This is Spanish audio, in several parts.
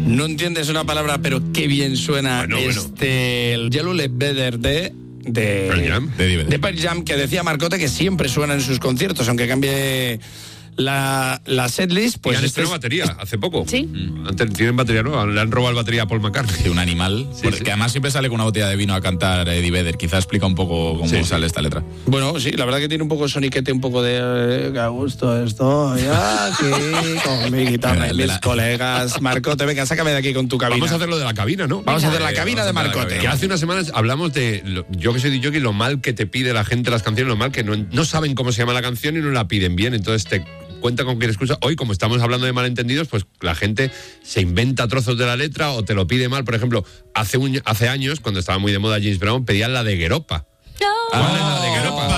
No entiendes una palabra, pero qué bien suena el Yellow Leather de Pearl Jam, que decía Marcote que siempre suena en sus conciertos, aunque cambie la setlist. Pues y han estrenado batería hace poco. Sí. Tienen batería nueva, le han robado la batería a Paul McCartney. Sí, un animal, porque además siempre sale con una botella de vino a cantar Eddie Vedder. Quizá explica un poco cómo sale esta letra. Bueno, sí, la verdad que tiene un poco de soniquete, un poco de que a gusto estoy aquí con mi guitarra y mis colegas. Marcote, venga, sácame de aquí con tu cabina. Vamos a hacer lo de la cabina, ¿no? Vamos a hacer la cabina de Marcote. Que hace unas semanas hablamos de, yo que soy DJ, lo mal que te pide la gente las canciones, lo mal que no saben cómo se llama la canción y no la piden bien, entonces te cuenta con quien escucha. Hoy, como estamos hablando de malentendidos, pues la gente se inventa trozos de la letra o te lo pide mal. Por ejemplo, hace años, cuando estaba muy de moda James Brown, pedían la de Gueropa. ¿Cuál es la de Gueropa?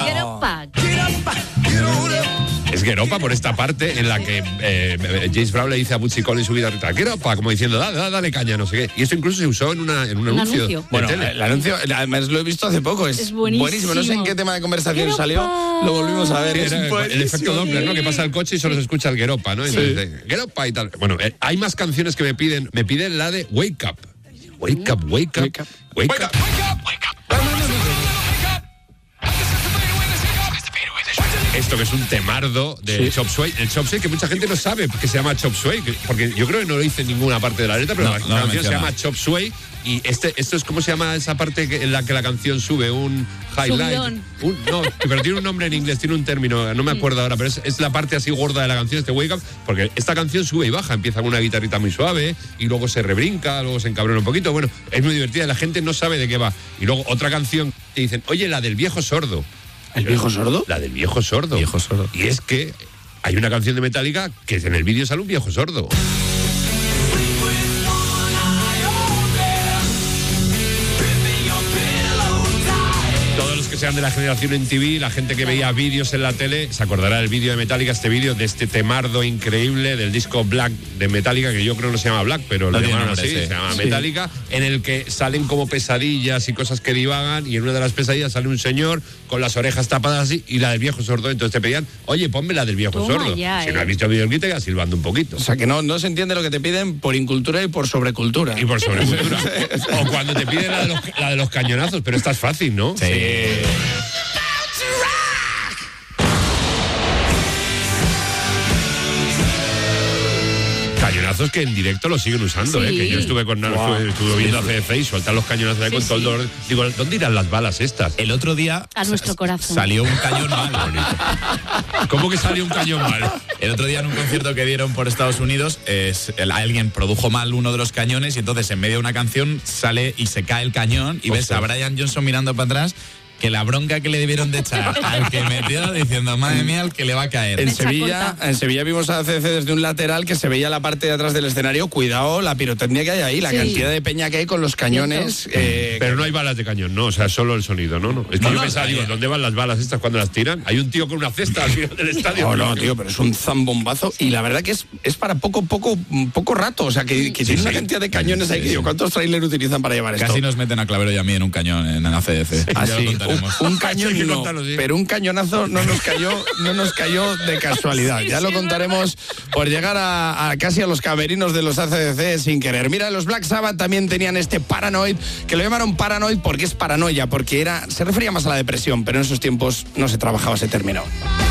Es Gueropa por esta parte en la que James Brown le dice a Bootsy Collins su guitarrista, Gueropa, como diciendo, dale caña, no sé qué. Y esto incluso se usó en un anuncio. Bueno, tele. el anuncio, además lo he visto hace poco, es buenísimo. No sé en qué tema de conversación salió, lo volvimos a ver. El efecto Doppler, ¿no? Que pasa el coche y solo se escucha el Gueropa, ¿no? Entonces, Gueropa y tal. Bueno, hay más canciones que me piden la de Wake Up. Wake Up, Wake Up, Wake Up, Wake Up, Wake Up. Esto que es un temardo de Chop Suey. El Chop Suey que mucha gente no sabe que se llama Chop Suey, porque yo creo que no lo dice en ninguna parte de la letra, pero la canción se llama Chop Suey. Y esto es, ¿cómo se llama esa parte en la que la canción sube? Un highlight. No, pero tiene un nombre en inglés, tiene un término, no me acuerdo ahora, pero es la parte así gorda de la canción, este Wake Up, porque esta canción sube y baja, empieza con una guitarrita muy suave y luego se rebrinca, luego se encabrona un poquito. Bueno, es muy divertida y la gente no sabe de qué va. Y luego otra canción que dicen, oye, la del viejo sordo. ¿El viejo sordo? La del viejo sordo. Y es que hay una canción de Metallica que en el vídeo sale un viejo sordo. Todos los que sean de la generación en TV, la gente que veía vídeos en la tele, se acordará del vídeo de Metallica, este vídeo de este temardo increíble del disco Black de Metallica, que yo creo no se llama Black, pero lo llaman así, se llama Metallica, en el que salen como pesadillas y cosas que divagan, y en una de las pesadillas sale un señor con las orejas tapadas así, y la del viejo sordo. Entonces te pedían, oye, ponme la del viejo sordo. Ya, si no has visto el vídeo, te silbando un poquito. O sea, que no se entiende lo que te piden por incultura y por sobrecultura. Y por sobrecultura. O cuando te piden la de los cañonazos, pero esta es fácil, ¿no? Sí. Cañonazos que en directo lo siguen usando, que yo estuve viendo ACDC y sueltan los cañonazos ahí con todo el dolor. Digo, ¿dónde irán las balas estas? El otro día a nuestro corazón salió un cañón mal. ¿Cómo que salió un cañón mal? El otro día en un concierto que dieron por Estados Unidos, alguien produjo mal uno de los cañones y entonces en medio de una canción sale y se cae el cañón y ves a Brian Johnson mirando para atrás, que la bronca que le debieron de echar al que metió diciendo, madre mía, el que le va a caer. En Sevilla vimos a ACDC desde un lateral que se veía la parte de atrás del escenario. Cuidado la pirotecnia que hay ahí, la cantidad de peña que hay con los cañones. Pero no hay balas de cañón, no, o sea, solo el sonido, ¿no. Es que yo pensaba, digo, ¿dónde van las balas estas cuando las tiran? Hay un tío con una cesta al final del estadio. No, tío, pero es un zambombazo y la verdad que es para poco rato, o sea, que tiene una cantidad de cañones ahí que digo, ¿cuántos trailers utilizan para llevar esto? Casi nos meten a Clavero y a mí en un cañón en ACDC. Así. Un cañón no, pero un cañonazo no nos cayó de casualidad. Ya lo contaremos por llegar a casi a los camerinos de los ACDC sin querer. Mira, los Black Sabbath también tenían este Paranoid, que lo llamaron Paranoid porque es paranoia, porque se refería más a la depresión, pero en esos tiempos no se trabajaba ese término.